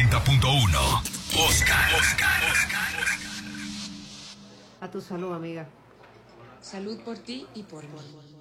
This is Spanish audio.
90.1. Oscar. A tu salud, amiga. Salud por ti y por mí.